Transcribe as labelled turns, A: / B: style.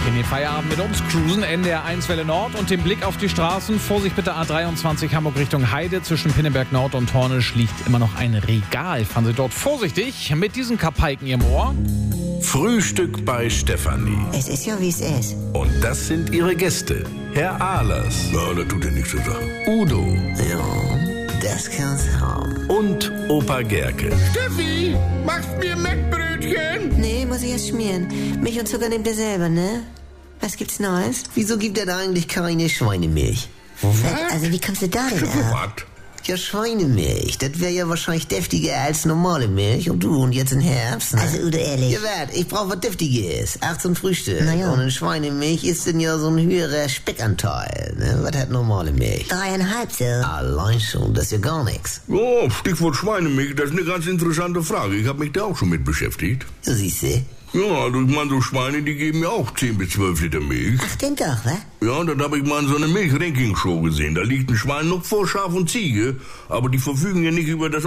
A: In den Feierabend mit uns cruisen, NDR 1 Welle Nord und den Blick auf die Straßen. Vorsicht bitte, A23 Hamburg Richtung Heide. Zwischen Pinneberg Nord und Hornisch liegt immer noch ein Regal. Fahren Sie dort vorsichtig mit diesen Kapaiken im Ohr.
B: Frühstück bei Stefanie.
C: Es ist ja, wie es ist.
B: Und das sind ihre Gäste. Herr Ahlers.
D: Ja, das tut ja nichts zur Sache.
B: Udo.
C: Ja, das kann's haben.
B: Und Opa Gerke.
D: Steffi, machst mir Mettbrötchen?
C: Nee, muss ich erst schmieren. Milch und Zucker nehmt ihr selber, ne? Was gibt's Neues?
E: Wieso gibt er da eigentlich keine Schweinemilch?
C: Also, wie kommst du da denn
D: Für
C: ab?
D: was?
E: Ja, Schweinemilch. Das wäre ja wahrscheinlich deftiger als normale Milch. Und jetzt im Herbst, ne?
C: Also, Udo, ehrlich.
E: Ja, wart, ich brauch was Deftiges. 18 Frühstück.
C: Na ja.
E: Und in Schweinemilch ist denn ja so ein höherer Speckanteil, ne? Was hat normale Milch?
C: 3,5 so.
E: Allein schon, das ist ja gar nichts.
D: Oh, Stichwort Schweinemilch, das ist eine ganz interessante Frage. Ich habe mich da auch schon mit beschäftigt.
E: So siehst du.
D: Ja, also ich meine, so Schweine, die geben ja auch 10 bis 12 Liter Milch.
C: Ach, denn doch, wa?
D: Ja, dann habe ich mal in so einer Milch-Ranking-Show gesehen. Da liegt ein Schwein noch vor Schaf und Ziege, aber die verfügen ja nicht über das